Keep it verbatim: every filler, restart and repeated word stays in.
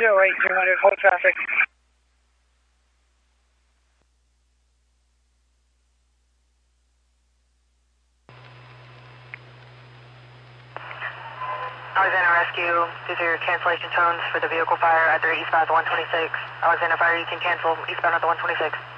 zero eight two hundred, hold traffic. Alexander Rescue, these are your cancellation tones for the vehicle fire at the eastbound at the one twenty-six. Alexander Fire, you can cancel eastbound at the one twenty-six.